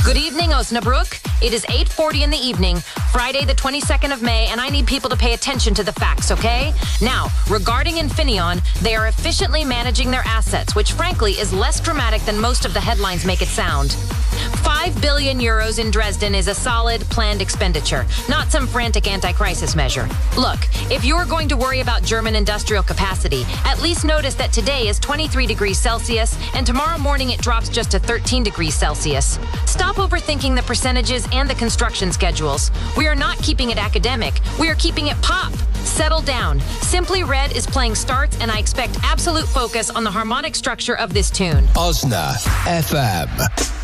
Good evening, Osnabrück. It is 8:40 in the evening, Friday the 22nd of May, and I need people to pay attention to the facts, okay? Now, regarding Infineon, they are efficiently managing their assets, which frankly is less dramatic than most of the headlines make it sound. 5 billion euros in Dresden is a solid, planned expenditure, not some frantic anti-crisis measure. Look, if you're going to worry about German industrial capacity, at least notice that today is 23 degrees Celsius, and tomorrow morning it drops just to 13 degrees Celsius. Stop overthinking the percentages and the construction schedules. We are not keeping it academic. We are keeping it pop. Settle down. Simply Red is playing starts, and I expect absolute focus on the harmonic structure of this tune. Osna FM.